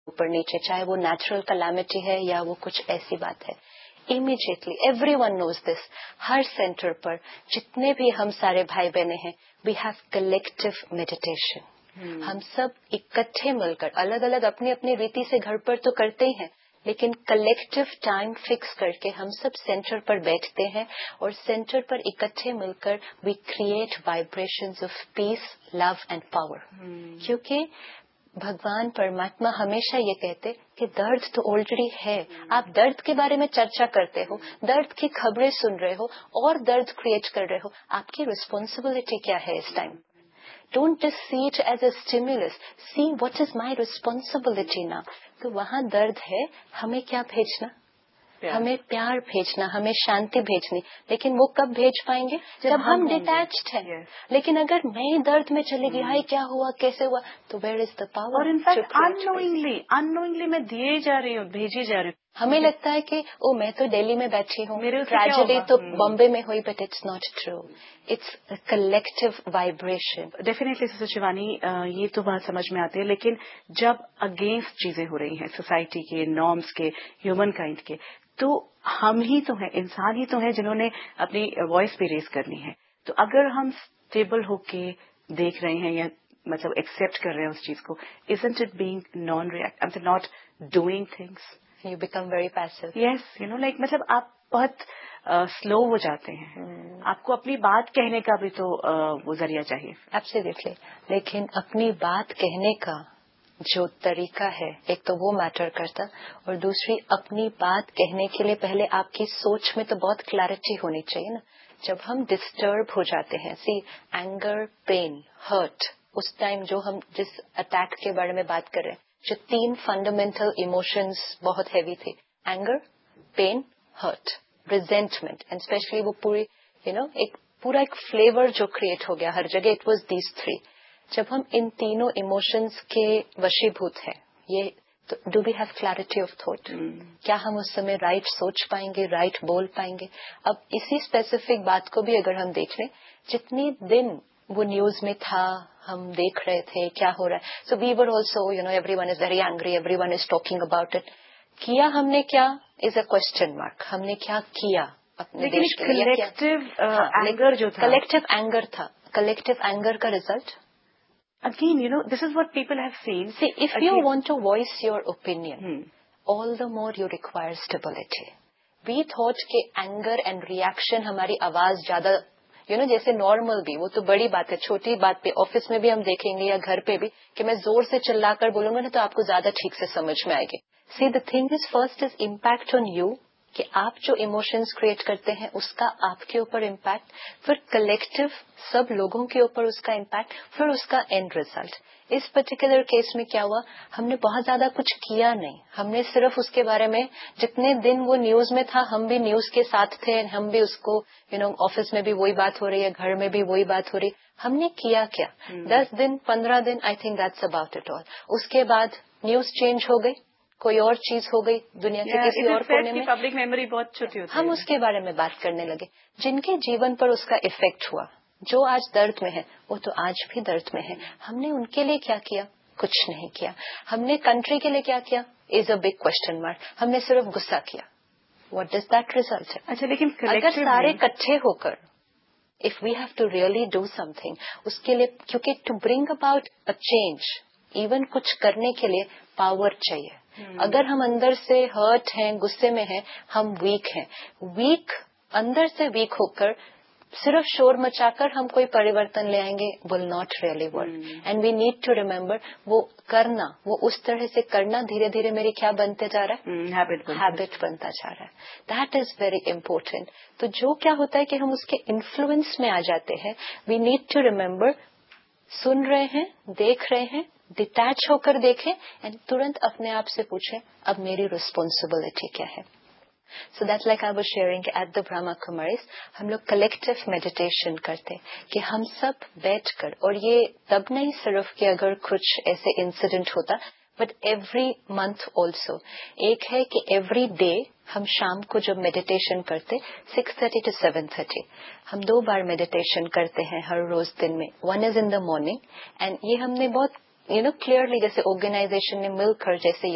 اوپر نیچے, چاہے وہ نیچرل کلیمٹی ہے یا وہ کچھ ایسی بات ہے, امیڈیٹلی ایوری ون نوز دس, ہر سینٹر پر جتنے بھی ہم سارے بھائی بہنیں ہیں, وی ہیو کلیکٹو میڈیٹیشن. ہم سب اکٹھے مل کر الگ الگ اپنی اپنی ریتی سے گھر پر تو کرتے ہی ہیں, لیکن کلیکٹو ٹائم فکس کر کے ہم سب سینٹر پر بیٹھتے ہیں اور سینٹر پر اکٹھے مل کر we create vibrations of peace, love and power. کیونکہ بھگوان پرماتما ہمیشہ یہ کہتے کہ درد تو آلریڈی ہے, آپ درد کے بارے میں چرچا کرتے ہو, درد کی خبریں سن رہے ہو اور درد کریٹ کر رہے ہو, آپ کی ریسپانسبلٹی کیا ہے اس time? Don't just see it as a stimulus. See what is my responsibility now. تو وہاں درد ہے, ہمیں کیا بھیجنا؟ ہمیں پیار بھیجنا, ہمیں شانتی بھیجنی. لیکن وہ کب بھیج پائیں گے؟ جب ہم ڈیٹیچڈ ہیں. لیکن اگر میں درد میں چلے گی, ہائی کیا ہوا, کیسے ہوا, تو where is the power? اور انفیکٹ اننوئنگلی میں دیے جا رہی ہوں, بھیجی جا رہی ہوں. ہمیں لگتا ہے کہ میں تو دہلی میں بیٹھی ہوں, ٹریجڈی تو بامبے میں ہوئی, but it's not true. It's collective vibration. Definitely sister Shivani, یہ تو بات سمجھ میں آتی ہے, لیکن جب اگینسٹ چیزیں ہو رہی ہیں سوسائٹی کے, نارمس کے, ہیومن کائنڈ کے, تو ہم ہی تو ہیں, انسان ہی تو ہیں جنہوں نے اپنی وائس بھی ریز کرنی ہے. تو اگر ہم اسٹیبل ہو کے دیکھ رہے ہیں یا مطلب ایکسپٹ کر رہے ہیں اس چیز کو, isn't it being non-react, not doing things? You become very passive. Yes, مطلب آپ بہت سلو ہو جاتے ہیں. آپ کو اپنی بات کہنے کا بھی تو وہ ذریعہ چاہیے. Absolutely. لیکن اپنی بات کہنے کا جو طریقہ ہے, ایک تو وہ میٹر کرتا, اور دوسری اپنی بات کہنے کے لیے پہلے آپ کی سوچ میں تو بہت کلیئرٹی ہونی چاہیے نا. جب ہم ڈسٹرب ہو جاتے ہیں, اینگر, پین, ہرٹ, اس ٹائم جو ہم جس اٹیک کے بارے میں بات کر رہے ہیں, جو 3 فنڈامنٹل ایموشنز بہت ہیوی تھے, anger, pain, hurt, resentment, and especially وہ پوری ایک پورا ایک فلیور جو کریٹ ہو گیا ہر جگہ, اٹ واز دیز 3. جب ہم ان تینوں ایموشنز کے وشیبھوت ہیں, یہ do we have clarity of thought? کیا ہم اس سمے رائٹ سوچ پائیں گے, رائٹ بول پائیں گے؟ اب اسی اسپیسیفک بات کو بھی اگر ہم دیکھ لیں, جتنی دن وہ نیوز میں تھا, ہم دیکھ رہے تھے کیا ہو رہا ہے, سو وی were also every one is very angry, every one is talking about it. کیا ہم نے کیا از اے کوشچن مارک. ہم نے کیا کیا اپنے دیش کے لیے؟ اینگر جو تھا, کلیکٹو اینگر تھا. کلیکٹو اینگر کا result again, this is what people have seen. See, if you want to voice your opinion, all the more you require stability. We thought کہ anger and reaction ہماری آواز زیادہ جیسے normal بھی, وہ تو بڑی بات ہے, چھوٹی بات پہ آفس میں بھی ہم دیکھیں گے یا گھر پہ بھی کہ میں زور سے چلا کر بولوں گا نا تو آپ کو زیادہ ٹھیک سے سمجھ میں آئے گی. See, the thing is, first is impact on you, کہ آپ جو ایموشنز کریٹ کرتے ہیں اس کا آپ کے اوپر امپیکٹ, پھر کلیکٹو سب لوگوں کے اوپر اس کا امپیکٹ, پھر اس کا and result. Us particular case میں کیا ہوا, ہم نے بہت زیادہ کچھ کیا نہیں, ہم نے صرف اس کے بارے میں جتنے دن وہ نیوز میں تھا, ہم بھی نیوز کے ساتھ تھے, ہم بھی اس کو آفس میں بھی وہی بات ہو رہی ہے, گھر میں بھی وہی بات ہو رہی, ہم نے کیا 10 دن 15 دن, I think that's about it all. اس کے بعد نیوز چینج ہو گئی, کوئی اور چیز ہو گئی دنیا کے کسی اور کونے میں, پبلک میموری بہت چھوٹی ہوتی ہے, ہم اس کے بارے میں بات کرنے لگے. جن کے جیون پر اس کا افیکٹ ہوا, جو آج درد میں ہے, وہ تو آج بھی درد میں ہے. ہم نے ان کے لیے کیا کیا؟ کچھ نہیں کیا. ہم نے کنٹری کے لیے کیا کیا؟ از اے بگ کوشچن مارک. ہم نے صرف غصہ کیا. What does that result? اچھا, لیکن اگر سارے اکٹھے ہو کر if we have to really do some thing, اس کے لیے, کیونکہ to bring about a change, even کچھ کرنے کے لیے پاور چاہیے. اگر ہم اندر سے ہرٹ ہیں, غصے میں ہیں, ہم ویک ہیں. ویک اندر سے ویک ہو کر صرف شور مچا کر ہم کوئی پریورتن لے آئیں گے, will not really work. And we need to remember, وہ کرنا, وہ اس طرح سے کرنا دھیرے دھیرے میری کیا بنتے جا رہا ہے, ہیبٹ بنتا جا رہا ہے. That is very important. تو جو کیا ہوتا ہے کہ ہم اس کے انفلوئنس میں آ جاتے ہیں. وی نیڈ ٹو ریمبر, سن رہے ہیں, دیکھ رہے ہیں, ڈیٹیچ ہو کر دیکھیں, اینڈ ترنت اپنے آپ سے پوچھیں اب میری ریسپانسبلٹی کیا ہے. So that like I was sharing at the Brahma کماریز, ہم لوگ کلیکٹو میڈیٹیشن کرتے کہ ہم سب بیٹھ کر, اور یہ تب نہیں صرف کہ اگر کچھ ایسے انسیڈنٹ ہوتا, بٹ ایوری منتھ آلسو. ایک ہے کہ ایوری ڈے ہم شام کو جب میڈیٹیشن کرتے 6:30 to 7:30, ہم 2 بار میڈیٹیشن کرتے ہیں ہر روز دن میں. One is in the morning, and یہ ہم نے بہت کلیئرلی جیسے آرگنائزیشن نے مل کر جیسے